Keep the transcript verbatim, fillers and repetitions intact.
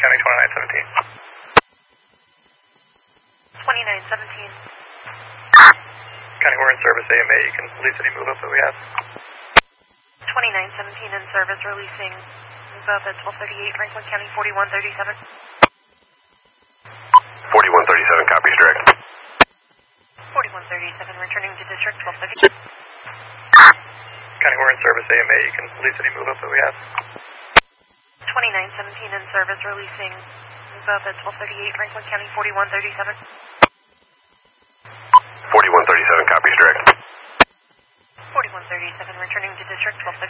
County twenty-nine seventeen. twenty-nine seventeen. County, we're in service A M A. You can release any move up that we have. twenty-nine seventeen in service, releasing move up at twelve thirty-eight, Franklin County forty-one thirty-seven. forty-one thirty-seven, copies direct. forty-one thirty-seven, returning to district twelve thirty. County, we're in service A M A. You can release any move up that we have. twenty-nine seventeen in service, releasing move up at twelve thirty-eight, Franklin County forty-one thirty-seven. forty-one thirty-seven, copies direct. forty-one thirty-seven, returning to district twelve thirty.